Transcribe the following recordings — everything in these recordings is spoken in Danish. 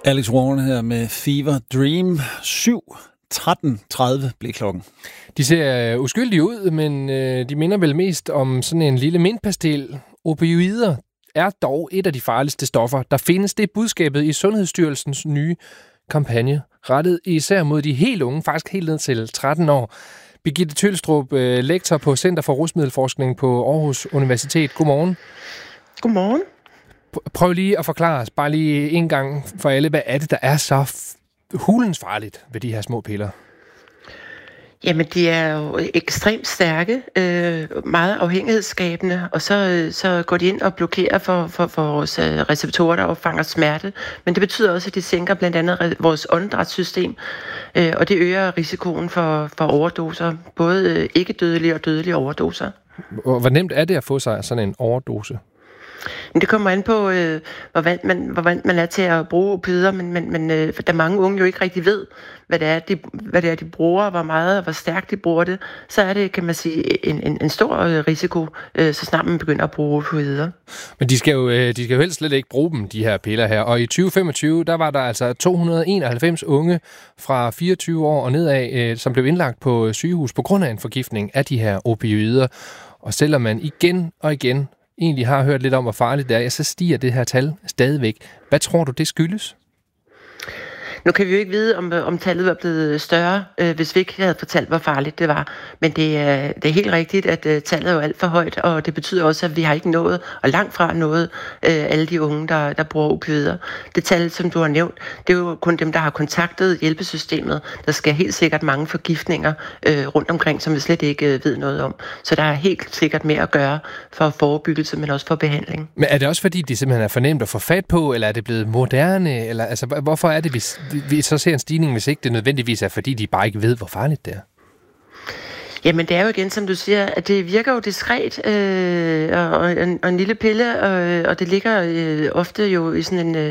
Alex Warren her med Fever Dream. 7:13:30 blev klokken. De ser uskyldige ud, men de minder vel mest om sådan en lille mintpastil. Opioider er dog et af de farligste stoffer, der findes. Det er budskabet i Sundhedsstyrelsens nye kampagne, rettet især mod de helt unge, faktisk helt ned til 13 år. Birgitte Tylstrup, lektor på Center for Rusmiddelforskning på Aarhus Universitet. Godmorgen. Godmorgen. Prøv lige at forklare os, bare lige en gang for alle, hvad er det, der er så hulens farligt ved de her små piller? Jamen, de er jo ekstremt stærke, meget afhængighedsskabende, og så går de ind og blokerer for vores receptorer, der opfanger smerte. Men det betyder også, at de sænker blandt andet vores åndedrætssystem, og det øger risikoen for overdoser, både ikke-dødelige og dødelige overdoser. Hvor nemt er det at få sig sådan en overdose? Men det kommer an på, hvor vant man er til at bruge opioider, men da mange unge jo ikke rigtig ved, hvad det er, de bruger, hvor meget og hvor stærkt de bruger det, så er det, kan man sige, en stor risiko, så snart man begynder at bruge opioider. Men de skal jo helst slet ikke bruge dem, de her piller her. Og i 2025, der var der altså 291 unge fra 24 år og nedad, som blev indlagt på sygehus på grund af en forgiftning af de her opioider. Og selvom man igen og igen egentlig har hørt lidt om, hvor farligt det er, så stiger det her tal stadigvæk. Hvad tror du, det skyldes? Nu kan vi jo ikke vide, om tallet var blevet større, hvis vi ikke havde fortalt, hvor farligt det var. Men det er helt rigtigt, at tallet er jo alt for højt, og det betyder også, at vi har ikke nået, og langt fra nået, alle de unge, der bruger opioider. Det tal, som du har nævnt, det er jo kun dem, der har kontaktet hjælpesystemet. Der skal helt sikkert mange forgiftninger rundt omkring, som vi slet ikke ved noget om. Så der er helt sikkert mere at gøre for forebyggelse, men også for behandling. Men er det også fordi, de simpelthen er fornemt at få fat på, eller er det blevet moderne? Eller, altså, hvorfor er det, vi så ser en stigning, hvis ikke det nødvendigvis er, fordi de bare ikke ved, hvor farligt det er? Jamen, det er jo igen, som du siger, at det virker jo diskret og en lille pille, og det ligger ofte jo i sådan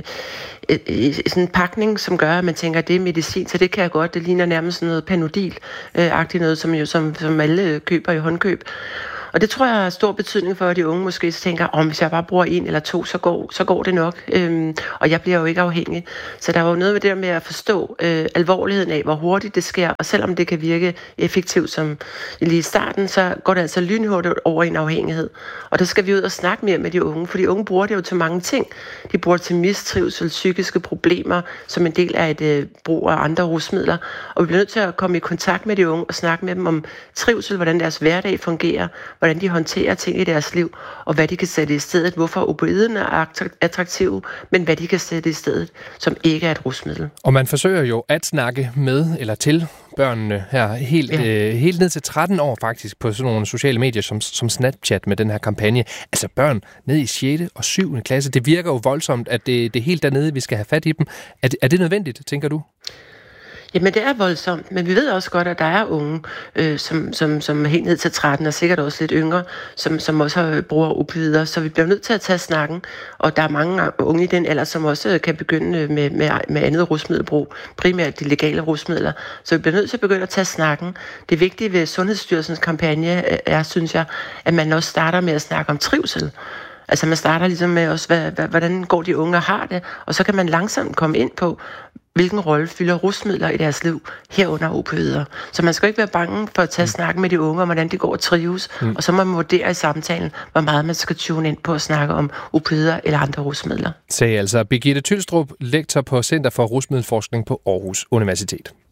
en pakning, som gør, at man tænker, at det er medicin, så det kan jeg godt. Det ligner nærmest sådan noget Panodil-agtigt noget, som alle køber i håndkøb. Og det tror jeg har stor betydning for, at de unge måske tænker, hvis jeg bare bruger 1 eller 2, så går det nok. Og jeg bliver jo ikke afhængig. Så der er jo noget med det der med at forstå alvorligheden af, hvor hurtigt det sker. Og selvom det kan virke effektivt som lige i starten, så går det altså lynhurtigt over i en afhængighed. Og der skal vi ud og snakke mere med de unge, for de unge bruger det jo til mange ting. De bruger det til mistrivsel, psykiske problemer, som en del af et brug af andre rusmidler. Og vi bliver nødt til at komme i kontakt med de unge og snakke med dem om trivsel, hvordan deres hverdag fungerer, hvordan de håndterer ting i deres liv, og hvad de kan sætte i stedet, hvorfor opioiderne er attraktive, men hvad de kan sætte i stedet, som ikke er et rusmiddel. Og man forsøger jo at snakke med eller til børnene her helt ned til 13 år faktisk på sådan nogle sociale medier som Snapchat med den her kampagne. Altså børn ned i 6. og 7. klasse. Det virker jo voldsomt, at det er helt dernede, vi skal have fat i dem. Er det nødvendigt, tænker du? Jamen det er voldsomt, men vi ved også godt, at der er unge, som er helt ned til 13 og sikkert også lidt yngre, som også bruger opioider, så vi bliver nødt til at tage snakken, og der er mange unge i den alder, som også kan begynde med andet rusmiddelbrug, primært de legale rusmidler, så vi bliver nødt til at begynde at tage snakken. Det vigtige ved Sundhedsstyrelsens kampagne er, synes jeg, at man også starter med at snakke om trivsel. Altså man starter ligesom med også, hvordan går de unge og har det, og så kan man langsomt komme ind på, hvilken rolle fylder rusmidler i deres liv, herunder opioider. Så man skal ikke være bange for at tage snakken med de unge om, hvordan de går og trives, og så må man vurdere i samtalen, hvor meget man skal tune ind på at snakke om opioider eller andre rusmidler. Sagde altså Birgitte Tylstrup, lektor på Center for Rusmiddelforskning på Aarhus Universitet.